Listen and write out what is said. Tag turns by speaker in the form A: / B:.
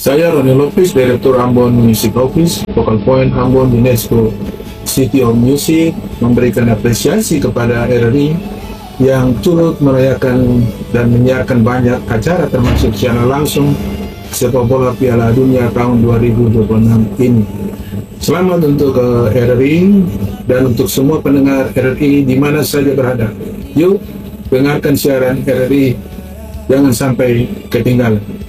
A: Saya Roni Lopez, Direktur Ambon Music Office, Focal Point Ambon UNESCO City of Music, memberikan apresiasi kepada RRI yang turut merayakan dan menyiarkan banyak acara termasuk secara langsung sepak bola Piala Dunia tahun 2026 ini. Selamat untuk RRI dan untuk semua pendengar RRI di mana saja berada. Yuk, dengarkan siaran RRI, jangan sampai ketinggalan.